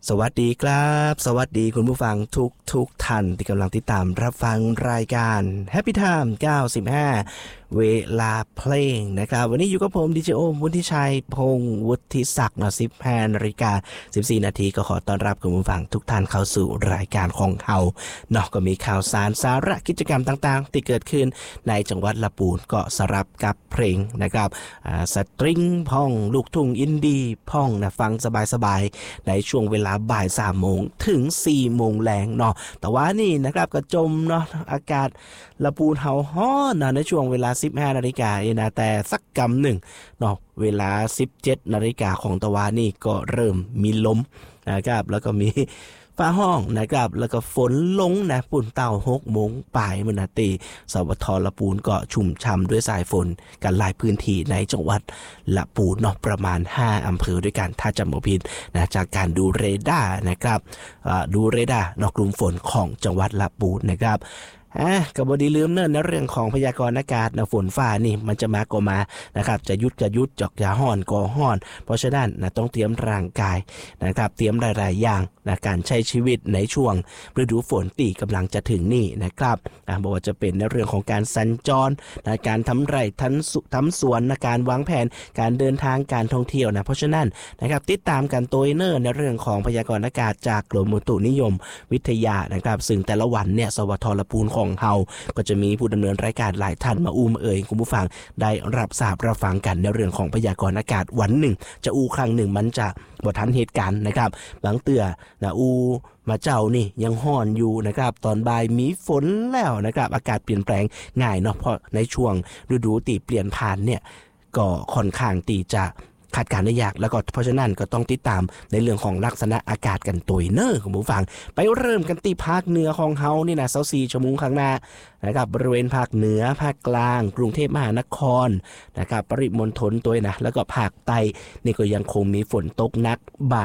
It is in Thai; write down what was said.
สวัสดีครับสวัสดีคุณผู้ฟังทุกท่านที่กำลังติดตามรับฟังรายการ Happy Time 95เวลาเพลงนะครับวันนี้อยู่กับผมดีเจโอมวุฒิชัยพงศ์วุฒิศักดิ์15 นาฬิกา 14 นาทีก็ขอต้อนรับคุณผู้ฟังทุกท่านเข้าสู่รายการของเราเนาะก็มีข่าวสารสาระกิจกรรมต่างๆที่เกิดขึ้นในจังหวัดลำพูนก็สลับกับเพลงนะครับสตริงพ่องลูกทุ่งอินดี้พ่องนะฟังสบายๆในช่วงเวลาบ่าย 3 โมงถึง 4 โมงแรงเนาะแต่ว่านี่นะครับก็จมเนาะอากาศลำพูนเฮาฮ้อนนะในช่วงเวลา 15 นาฬิกานะแต่สักกำหนึ่งเนาะเวลา 17 นาฬิกาของตะวันนี่ก็เริ่มมีลมนะครับแล้วก็มีฟ้าห้องนะครับแล้วก็ฝนลงนะปุ่นเต่า6 โมงปลายมื้อนาทีสวทลำพูนก็ชุ่มฉ่ำด้วยสายฝนกันหลายพื้นที่ในจังหวัดลำพูนเนาะประมาณ5 อำเภอด้วยกันถ้าจำไม่ผิดนะจากการดูเรดาร์นะครับดูเรดาร์นอกกลุ่มฝนของจังหวัดลำพูนนะครับก็บ่ได้ลืมเนิ่นในเรื่องของพยากรณ์อากาศนะฝนฟ้านี่มันจะมาก็มานะครับจะหยุดก็หยุดจอกอย่าฮ้อนก็ฮ้อนเพราะฉะนั้นนะต้องเตรียมร่างกายนะครับเตรียมหลายๆอย่างนะการใช้ชีวิตในช่วงฤดูฝนที่กำลังจะถึงนี่นะครับบ่ว่าจะเป็นในเรื่องของการสัญจรนะการทำไร่ทำสวนนะการวางแผนการเดินทางการท่องเที่ยวนะเพราะฉะนั้นนะครับติดตามกันโดยเนิ่นในเรื่องของพยากรณ์อากาศจากกรมอุตุนิยมวิทยานะครับซึ่งแต่ละวันเนี่ยสวทลำพูนของเฮาก็จะมีผู้ดำเนินรายการหลายท่านมาเอ่ยคุณผู้ฟังได้รับทราบรับฟังกันในเรื่องของพยากรณ์อากาศวันหนึ่งจะครั้งหนึ่งมันจะบ่ทันเหตุการณ์นะครับบางเตือนะมาเจ้านี่ยังฮ้อนอยู่นะครับตอนบ่ายมีฝนแล้วนะครับอากาศเปลี่ยนแปลงง่ายเนาะเพราะในช่วงฤดูที่เปลี่ยนผ่านเนี่ยก็ค่อนข้างที่จะคาดการณ์ได้ยากแล้วก็เพราะฉะนั้นก็ต้องติดตามในเรื่องของลักษณะอากาศกันตัวเนอร์คุณผู้ฟังไปเริ่มกันที่ภาคเหนือของเฮานี่นะ24 ชั่วโมงข้างหน้านะครับบริเวณภาคเหนือภาคกลางกรุงเทพมหานครนะครับปริมณฑลตัวนะแล้วก็ภาคใต้นี่ก็ยังคงมีฝนตกหนักบ